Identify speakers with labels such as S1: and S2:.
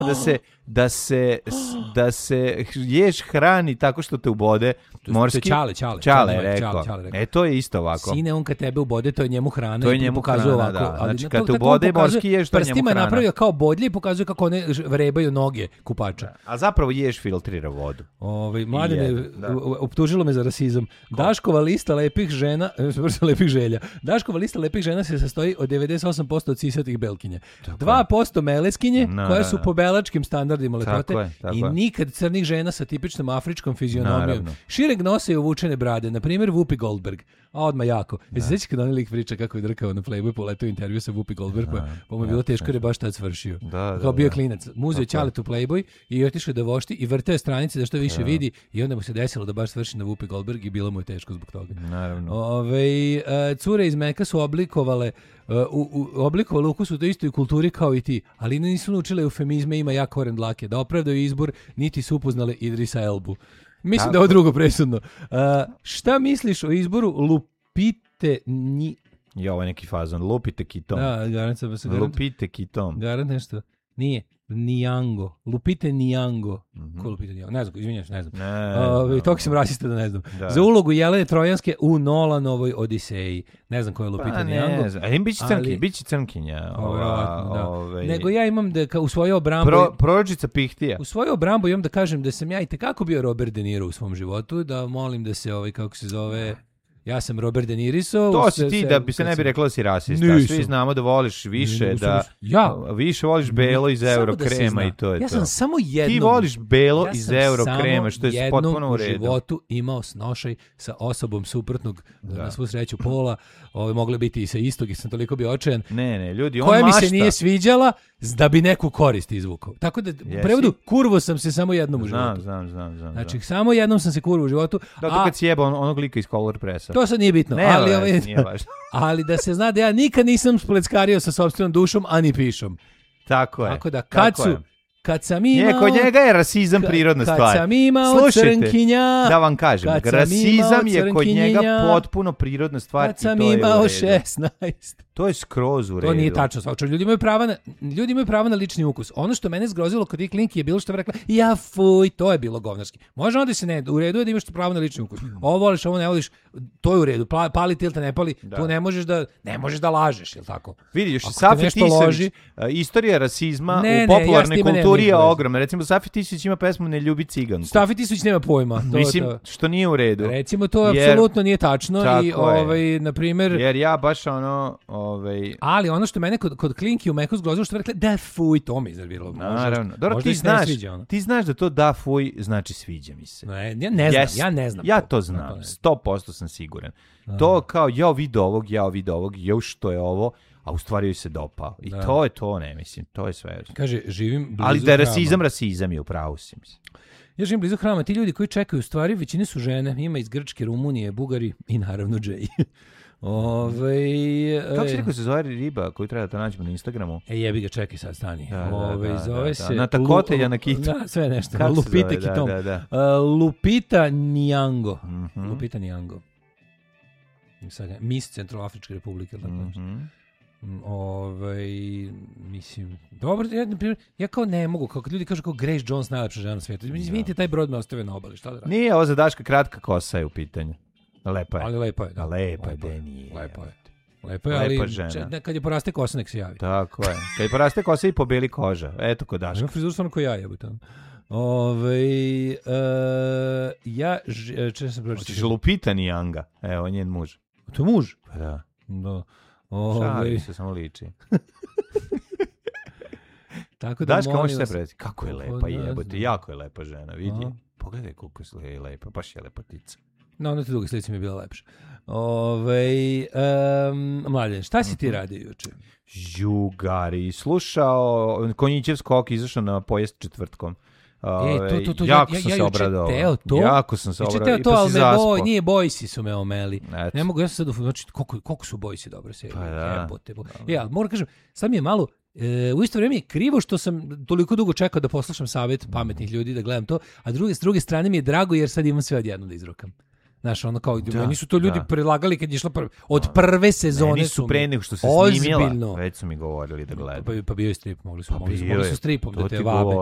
S1: da se ješ hrani tako što te ubode morski. Čale je rekao. To je isto ovako.
S2: Sine, on kad tebe ubode, to je njemu hrana.
S1: To je njemu
S2: pokazuje
S1: hrana,
S2: ovako.
S1: da. Znači, kad te ubode morski ješ, to je njemu hrana.
S2: Prstima je napravio kao bodlje i pokazuje kako one vrebaju noge kupača.
S1: Da. A zapravo ješ filtrira vodu.
S2: Mladene, optužilo me za rasizam. Daškova lista lepih žena, Daškova lista lepih žena se sastoji od 98% od sisatih belkinja. 2% meleskinje, koje su po belačkim standardima lepote i nikad crnih žena sa tipičnom afričkom fizionomijom. Šireg nosa i uvučene brade, na primjer Whoopi Goldberg. A odmah jako. Se sjećaš kad onaj lik priča kako je drkao na Playboy, poletao intervju sa Whoopi Goldberg, pa mu je bilo teško jer je baš tad svršio. Kao bio klinac. Muzeo Ćalet u Playboy i otišao da vošti i vrteo stranice da što više vidi i onda mu se desilo da baš svrši na Whoopi Goldberg i bilo mu je teško zbog toga.
S1: Naravno.
S2: Cure iz Meka su oblikovale ukus u toj istoj kulturi kao i ti, ali nisu naučile eufemizme, ima jak koren dlake, da opravdaju izbor, niti su upoznale Idrisa Elbu. Mislim da je ovo drugo presudno. Šta misliš o izboru Lupite
S1: ovo je neki fazon. Lupite kitom.
S2: Da, garant sam se garant.
S1: Lupite kitom.
S2: Garant nešto. Nije. Nijango. Lupite Nijango. Ko Lupite Nijango? Ne znam, izvinjam se, ne znam. Toliko sam rasista da ne znam. Da. Za ulogu Jelene Trojanske u Nolanovoj Odiseji. Ne znam ko je Lupite Nijango.
S1: Biće crnkinja.
S2: Nego ja imam da u svoju obrambu...
S1: Proročica Pihtija.
S2: U svoju obrambu imam da kažem da sam ja i tekako bio Robert De Niro u svom životu, da molim da se kako se zove... Ja sam Robert De Niro.
S1: To si ti da bi se ne bi reklo da si rasista. Svi znamo da voliš više, više voliš belo iz Eurokrema i to je to.
S2: Ja sam samo jednom...
S1: Ti voliš belo iz Eurokrema, što je potpuno u redu.
S2: Ja sam samo jednom u životu imao snošaj sa osobom suprotnog, na svu sreću pola, mogle biti i sa istog, i sam toliko bio očajan.
S1: Ne, ljudi, on
S2: koja
S1: mašta.
S2: Mi se nije sviđala da bi neku korist izvukao. Tako da, u prevodu, kurvo sam se samo jednom u životu.
S1: Znam.
S2: Znači, samo jednom sam se kurvo u životu.
S1: Da, kad si jebao onog lika iz Color Pressa.
S2: To sad nije bitno.
S1: Nije važno.
S2: Ali da se zna da ja nikad nisam spleckario sa sopstvenom dušom, ani pišom.
S1: Tako je.
S2: Tako da, kad sam imao...
S1: Kod njega je rasizam prirodna stvar.
S2: Kad sam imao crnkinja...
S1: Da vam kažem, rasizam je kod njega potpuno prirodna stvar.
S2: Kad sam imao 16...
S1: To je skroz u redu.
S2: To nije tačno. Ljudi imaju pravo na lični ukus. Ono što mene zgrozilo kod tih klinki je bilo što je rekla, fuj, to je bilo govnarski. Može onda se ne, u redu je da imaš pravo na lični ukus. Ovo voliš, ovo ne voliš, to je u redu. Pali ti ili te ne pali, tu ne možeš da lažeš, jel tako?
S1: Vidiš, Safi Tisović, istorija rasizma u popularnoj kulturi je ogromna. Recimo, Safi Tisović ima pesmu Ne ljubi ciganku.
S2: Safi Tisović nema pojma.
S1: Mislim, što nije u redu.
S2: Recimo, to apsolutno nije tačno. I, na primjer...
S1: Jer ja baš
S2: Ali ono što mene kod klinki u Meku zgrozilo što rekli da fuj, to me iznerviralo.
S1: Naravno. Dobro, ti znaš da to da fuj znači sviđa mi se.
S2: Ja ne znam.
S1: Ja to znam. 100% sam siguran. To kao ja vidi ovog, što je ovo, a u stvari joj se dopao. I to je to, ne mislim. To je sve.
S2: Kaže, živim blizu
S1: ali da je rasizam je u pravu si, mislim.
S2: Ja živim blizu hrama. Ti ljudi koji čekaju u stvari, većine su žene. Ima iz Grčke, Rumunije, Bugari i naravno Džej.
S1: Kako si rekao se zove riba koju treba da nađemo na Instagramu?
S2: Jebi ga, čekaj sad, stani. Zove se...
S1: Na takote ja na kitu.
S2: Da, sve nešto. Lupita kitom. Lupita Nijango. Lupita Nijango. Miss Centroafričke republike. Mislim, dobro, ja kao ne mogu, kao ljudi kažu kao Grace Jones najlepša žena na svijetu. Izvinite, taj brod me ostavio na obali, šta da radim?
S1: Nije, ovo za Daška kratka kosa je u pitanju. Lepa je.
S2: Ali lepa je, da.
S1: Lepa je.
S2: Lepa je, ali kad je poraste kosa, nek se javi.
S1: Tako je. Kad je poraste kosa i pobeli koža. Eto kod Daška.
S2: Ima frizur stvarno ko ja jebute. Če sam pročitao.
S1: Hoćeš Lupita Nianga. Evo, njen muž.
S2: To je muž?
S1: Pa da.
S2: Šali
S1: se, samo liči.
S2: Tako da
S1: Daška, možeš se predati. Kako je lepa jebote. Jako je lepa žena, vidi. Pogledaj koliko je lepa. Baš je lepotica.
S2: Na onoj drugoj slici mi je bila lepša. Mladen, šta si ti radio juče?
S1: Žugari, slušao Konjićev skok, izašao na pojest četvrtkom. Jako sam se obradovao. Jako sam se obradovao.
S2: I pa si zaspo. Nije Bojsi su me omeli. Ne mogu, ja sam sad znači koliko su Bojsi dobre serije. Ja moram kažem, sad mi je malo u isto vrijeme je krivo što sam toliko dugo čekao da poslušam savjet pametnih ljudi, da gledam to, a s druge strane mi je drago jer sad imam sve odjednom da izrokam. Znaš, ono kao, oni su to ljudi predlagali kad je išla od prve sezone.
S1: Nisu pre nego što se snimila, već su mi govorili da gledam.
S2: Pa bio je strip, mogli su stripom da te vabe.